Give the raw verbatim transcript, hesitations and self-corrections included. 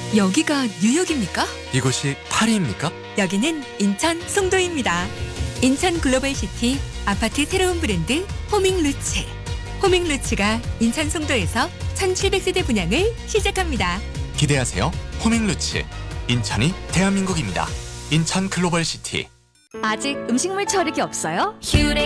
여기가 뉴욕입니까? 이곳이 파리입니까? 여기는 인천 송도입니다. 인천 글로벌시티 아파트 새로운 브랜드 호밍루츠. 호밍루츠가 인천 송도에서 천칠백 세대 분양을 시작합니다. 기대하세요. 호밍루츠. 인천이 대한민국입니다. 인천 글로벌시티. 아직 음식물 처리기 없어요? 휴레